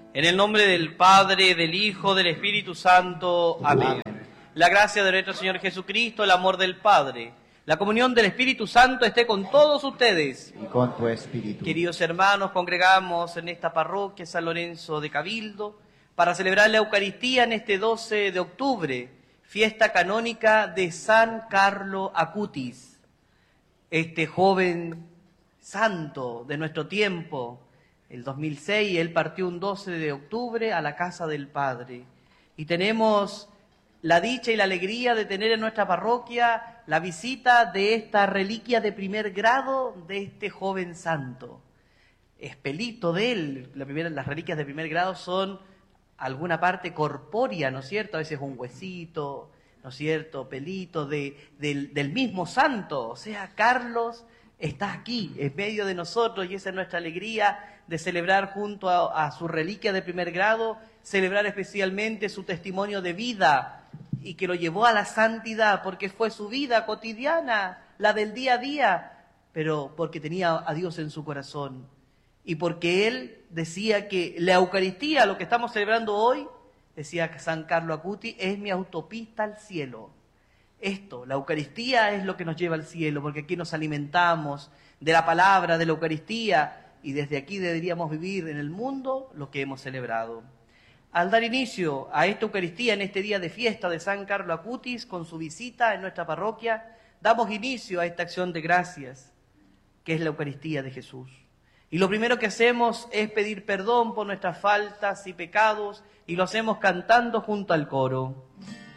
En el nombre del Padre, del Hijo, del Espíritu Santo. Amén. La gracia de nuestro Señor Jesucristo, el amor del Padre, la comunión del Espíritu Santo esté con todos ustedes. Y con tu espíritu. Queridos hermanos, congregamos en esta parroquia San Lorenzo de Cabildo para celebrar la Eucaristía en este 12 de octubre, fiesta canónica de San Carlo Acutis, este joven santo de nuestro tiempo. El 2006 él partió un 12 de octubre a la casa del Padre. Y tenemos la dicha y la alegría de tener en nuestra parroquia la visita de esta reliquia de primer grado de este joven santo. Espelito de él, las reliquias de primer grado son alguna parte corpórea, ¿no es cierto? A veces un huesito, ¿no es cierto? Pelito del mismo santo. O sea, Carlos está aquí, en medio de nosotros, y esa es nuestra alegría de celebrar junto a su reliquia de primer grado, celebrar especialmente su testimonio de vida y que lo llevó a la santidad, porque fue su vida cotidiana, la del día a día, pero porque tenía a Dios en su corazón y porque él decía que la Eucaristía, lo que estamos celebrando hoy, decía San Carlo Acutis, es mi autopista al cielo. Esto, la Eucaristía es lo que nos lleva al cielo, porque aquí nos alimentamos de la palabra, de la Eucaristía, y desde aquí deberíamos vivir en el mundo lo que hemos celebrado. Al dar inicio a esta Eucaristía en este día de fiesta de San Carlo Acutis, con su visita en nuestra parroquia, damos inicio a esta acción de gracias, que es la Eucaristía de Jesús. Y lo primero que hacemos es pedir perdón por nuestras faltas y pecados, y lo hacemos cantando junto al coro.